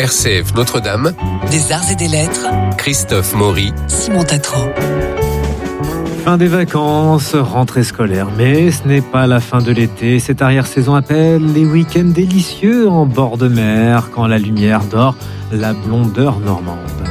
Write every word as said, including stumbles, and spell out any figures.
R C F Notre-Dame, des arts et des lettres, Christophe Maury, Simon Tatro. Fin des vacances, rentrée scolaire, mais ce n'est pas la fin de l'été. Cette arrière-saison appelle les week-ends délicieux en bord de mer, quand la lumière dort la blondeur normande.